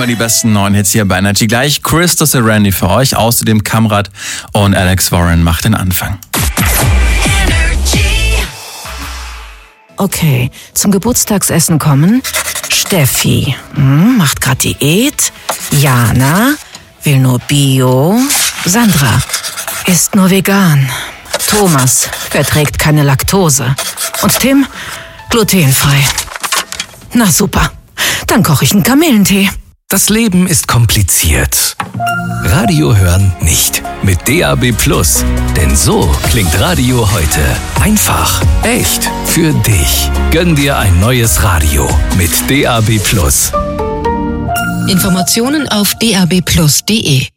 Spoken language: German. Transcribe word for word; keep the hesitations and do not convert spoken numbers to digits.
immer die besten neuen Hits hier bei Energy. Gleich Christos Randy für euch. Außerdem Kamrat und Alex Warren macht den Anfang. Okay, zum Geburtstagsessen kommen Steffi, hm, macht grad Diät. Jana will nur Bio. Sandra isst nur vegan. Thomas verträgt keine Laktose. Und Tim glutenfrei. Na super, dann koche ich einen Kamillentee. Das Leben ist kompliziert. Radio hören nicht. Mit D A B Plus. Denn so klingt Radio heute. Einfach, echt, für dich. Gönn dir ein neues Radio mit D A B Plus. Informationen auf d a b plus punkt d e.